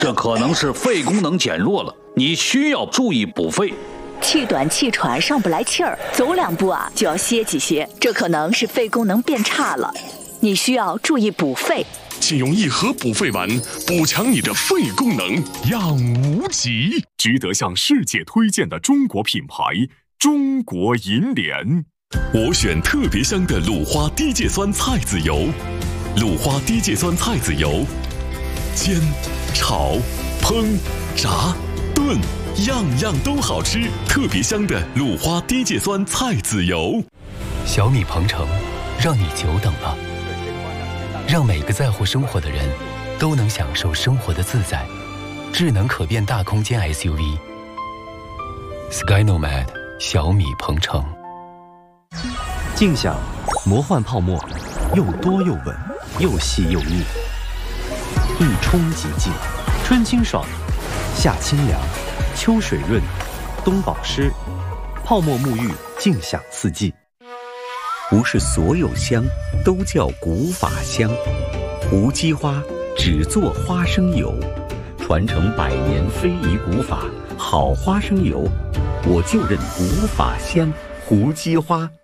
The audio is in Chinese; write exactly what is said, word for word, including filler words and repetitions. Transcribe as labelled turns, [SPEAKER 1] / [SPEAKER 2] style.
[SPEAKER 1] 这可能是肺功能减弱了，你需要注意补肺。
[SPEAKER 2] 气短气喘，上不来气儿，走两步啊就要歇几歇，这可能是肺功能变差了，你需要注意补肺。
[SPEAKER 3] 请用一盒补肺丸补强你的肺功能，养无极。值得向世界推荐的中国品牌中国银联。我选特别香的鲁花低芥酸菜籽油，鲁花低芥酸菜籽油，煎、炒、烹、炸、炖，样样都好吃。特别香的鲁花低芥酸菜籽油。
[SPEAKER 4] 小米鹏程，让你久等了。让每个在乎生活的人都能享受生活的自在。智能可变大空间 S U V Skynomad 小米鹏程。
[SPEAKER 5] 静享魔幻泡沫，又多又稳，又细又密，一冲即净，春清爽，夏清凉，秋水润，冬保湿，泡沫沐浴，静享四季。
[SPEAKER 6] 不是所有香都叫古法香，无机花只做花生油，传承百年非遗古法，好花生油，我就认古法香，胡姬花。